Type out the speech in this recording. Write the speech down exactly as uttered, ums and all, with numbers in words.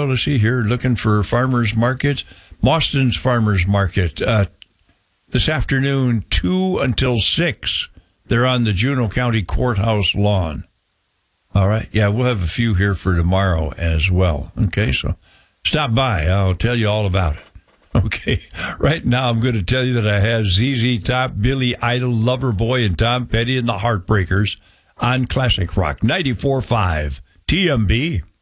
well, let's see here, looking for farmers markets. Boston's Farmers Market uh, this afternoon, two until six. They're on the Juneau County Courthouse lawn. All right. Yeah, we'll have a few here for tomorrow as well. Okay, so stop by. I'll tell you all about it. Okay. Right now, I'm going to tell you that I have Z Z Top, Billy Idol, Loverboy, and Tom Petty and the Heartbreakers on Classic Rock ninety-four point five T M B.